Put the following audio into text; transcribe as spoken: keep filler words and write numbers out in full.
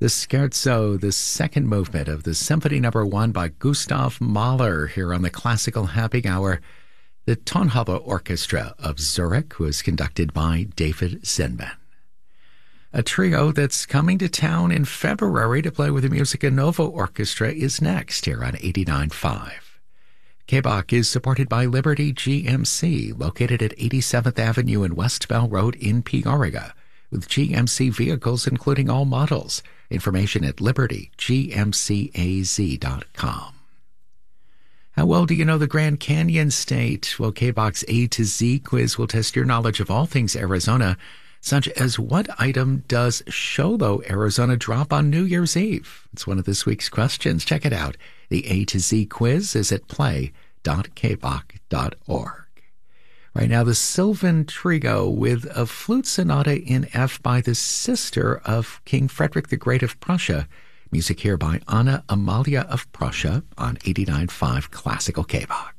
The Scherzo, the second movement of the Symphony Number One by Gustav Mahler here on the Classical Happy Hour. The Tonhalle Orchestra of Zurich was conducted by David Zinman. A trio that's coming to town in February to play with the Musica Nova Orchestra is next here on eighty-nine point five. K B O C is supported by Liberty G M C, located at eighty-seventh Avenue and West Bell Road in Peoria, with G M C vehicles including all models. Information at liberty g m c a z dot com. How well do you know the Grand Canyon State? Well, K B O C's A to Z quiz will test your knowledge of all things Arizona, such as what item does Sholo, Arizona drop on New Year's Eve? It's one of this week's questions. Check it out. The A to Z quiz is at play dot k b o c dot org. Right now, the Sylvan Trio with a flute sonata in F by the sister of King Frederick the Great of Prussia. Music here by Anna Amalia of Prussia on eighty-nine point five Classical K B O C.